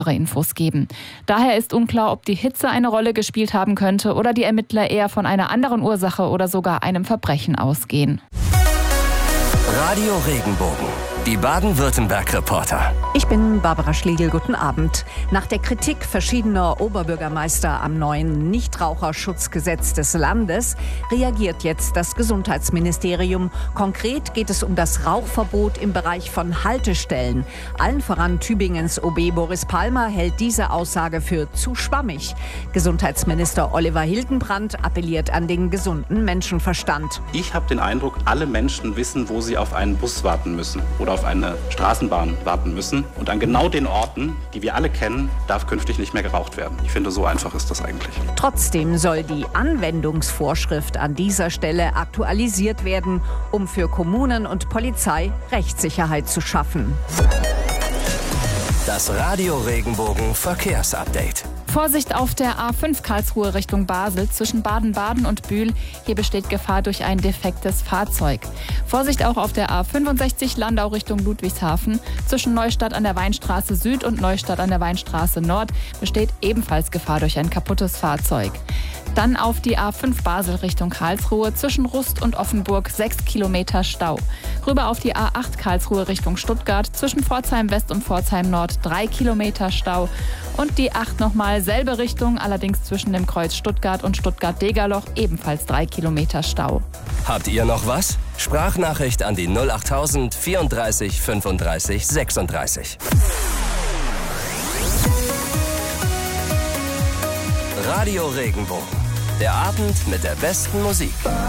Infos geben. Daher ist unklar, ob die Hitze eine Rolle gespielt haben könnte oder die Ermittler eher von einer anderen Ursache oder sogar einem Verbrechen ausgehen. Radio Regenbogen, die Baden-Württemberg-Reporter. Ich bin Barbara Schlegel, guten Abend. Nach der Kritik verschiedener Oberbürgermeister am neuen Nichtraucherschutzgesetz des Landes reagiert jetzt das Gesundheitsministerium. Konkret geht es um das Rauchverbot im Bereich von Haltestellen. Allen voran Tübingens OB Boris Palmer hält diese Aussage für zu schwammig. Gesundheitsminister Oliver Hildenbrand appelliert an den gesunden Menschenverstand. Ich habe den Eindruck, alle Menschen wissen, wo sie auf einen Bus warten müssen oder auf eine Straßenbahn warten müssen. Und an genau den Orten, die wir alle kennen, darf künftig nicht mehr geraucht werden. Ich finde, so einfach ist das eigentlich. Trotzdem soll die Anwendungsvorschrift an dieser Stelle aktualisiert werden, um für Kommunen und Polizei Rechtssicherheit zu schaffen. Das Radio Regenbogen Verkehrsupdate. Vorsicht auf der A5 Karlsruhe Richtung Basel zwischen Baden-Baden und Bühl. Hier besteht Gefahr durch ein defektes Fahrzeug. Vorsicht auch auf der A65 Landau Richtung Ludwigshafen. Zwischen Neustadt an der Weinstraße Süd und Neustadt an der Weinstraße Nord besteht ebenfalls Gefahr durch ein kaputtes Fahrzeug. Dann auf die A5 Basel Richtung Karlsruhe zwischen Rust und Offenburg 6 Kilometer Stau. Rüber auf die A8 Karlsruhe Richtung Stuttgart zwischen Pforzheim West und Pforzheim Nord 3 Kilometer Stau. Und die 8 nochmal selbe Richtung, allerdings zwischen dem Kreuz Stuttgart und Stuttgart-Degerloch ebenfalls 3 Kilometer Stau. Habt ihr noch was? Sprachnachricht an die 08000 34 35 36. Radio Regenbogen. Der Abend mit der besten Musik.